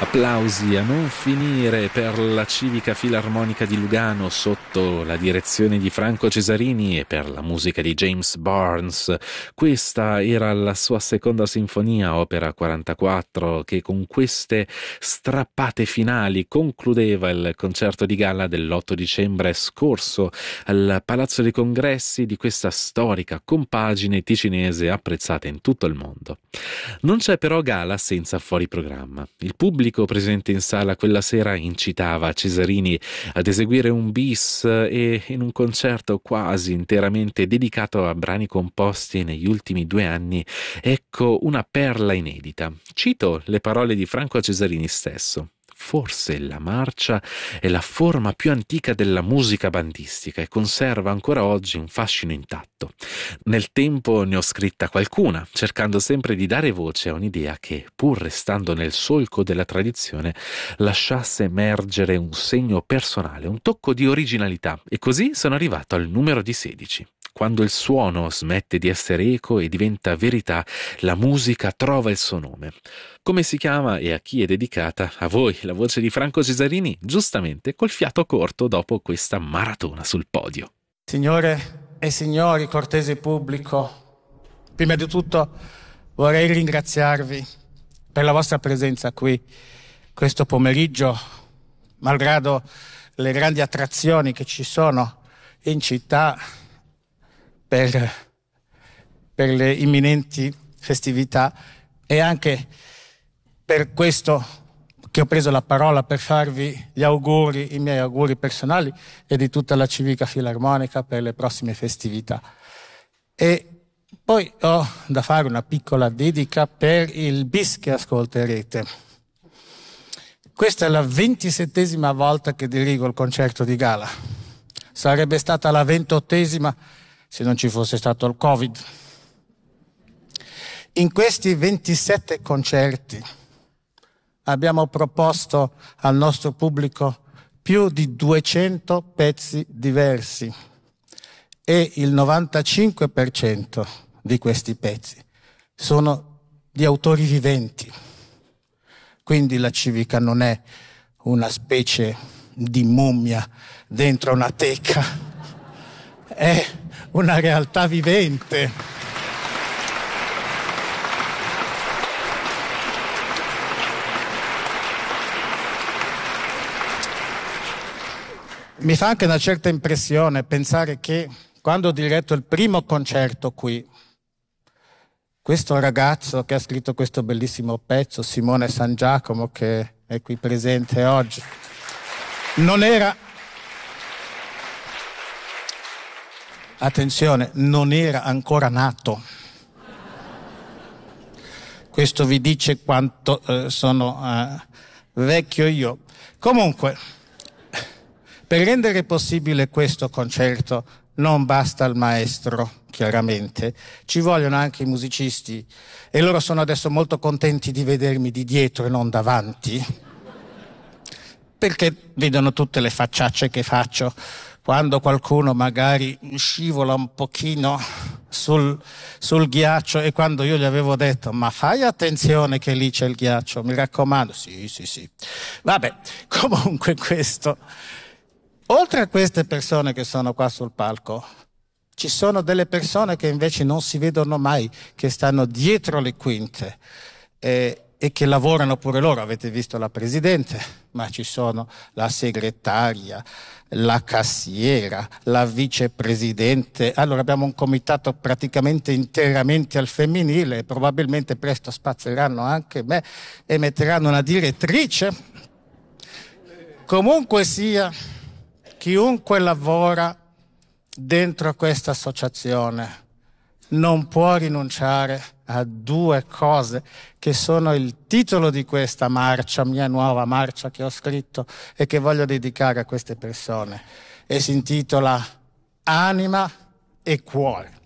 Applausi a non finire per la Civica Filarmonica di Lugano sotto la direzione di Franco Cesarini e per la musica di James Barnes. Questa era la sua seconda sinfonia, opera 44, che con queste strappate finali concludeva il concerto di gala dell'8 dicembre scorso al Palazzo dei Congressi di questa storica compagine ticinese apprezzata in tutto il mondo. Non c'è però gala senza fuori programma. Il pubblico presente in sala quella sera incitava Cesarini ad eseguire un bis e in un concerto quasi interamente dedicato a brani composti negli ultimi 2 anni, ecco una perla inedita. Cito le parole di Franco Cesarini stesso. Forse la marcia è la forma più antica della musica bandistica e conserva ancora oggi un fascino intatto. Nel tempo ne ho scritta qualcuna, cercando sempre di dare voce a un'idea che, pur restando nel solco della tradizione, lasciasse emergere un segno personale, un tocco di originalità, e così sono arrivato al numero di 16. Quando il suono smette di essere eco e diventa verità, la musica trova il suo nome. Come si chiama e a chi è dedicata? A voi, la voce di Franco Cesarini, giustamente col fiato corto dopo questa maratona sul podio. Signore e signori, cortese pubblico, prima di tutto vorrei ringraziarvi per la vostra presenza qui questo pomeriggio, malgrado le grandi attrazioni che ci sono in città per le imminenti festività, e anche per questo che ho preso la parola per farvi gli auguri, i miei auguri personali e di tutta la Civica Filarmonica per le prossime festività. E poi ho da fare una piccola dedica per il bis che ascolterete. Questa è la 27ª volta che dirigo il concerto di gala. Sarebbe stata la 28ª se non ci fosse stato il Covid. In questi 27 concerti abbiamo proposto al nostro pubblico più di 200 pezzi diversi e il 95% di questi pezzi sono di autori viventi. Quindi la Civica non è una specie di mummia dentro una teca, è una realtà vivente. Mi fa anche una certa impressione pensare che quando ho diretto il primo concerto qui, questo ragazzo che ha scritto questo bellissimo pezzo, Simone San Giacomo, che è qui presente oggi, non era, attenzione, non era ancora nato. Questo vi dice quanto sono vecchio io. Comunque, per rendere possibile questo concerto non basta il maestro, chiaramente, ci vogliono anche i musicisti, e loro sono adesso molto contenti di vedermi di dietro e non davanti, perché vedono tutte le facciacce che faccio quando qualcuno magari scivola un pochino sul ghiaccio, e quando io gli avevo detto ma fai attenzione che lì c'è il ghiaccio, mi raccomando, sì. Vabbè, comunque questo. Oltre a queste persone che sono qua sul palco, ci sono delle persone che invece non si vedono mai, che stanno dietro le quinte e che lavorano pure loro. Avete visto la presidente, ma ci sono la segretaria, la cassiera, la vicepresidente. Allora abbiamo un comitato praticamente interamente al femminile, e probabilmente presto spazzeranno anche me e metteranno una direttrice. Comunque sia, chiunque lavora dentro questa associazione non può rinunciare a 2 cose che sono il titolo di questa marcia, mia nuova marcia che ho scritto e che voglio dedicare a queste persone, e si intitola Anima e Cuore.